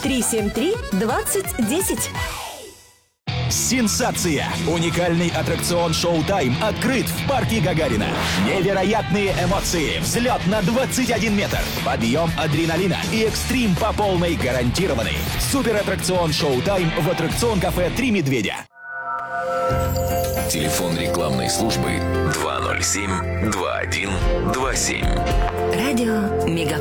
373-2010. Сенсация! Уникальный аттракцион «Шоу-тайм» открыт в парке Гагарина. Невероятные эмоции, взлет на 21 метр, подъем адреналина и экстрим по полной гарантированы. Суператтракцион «Шоу-тайм» в аттракцион-кафе «Три медведя». Телефон рекламной службы 207-2127. Радио Мега.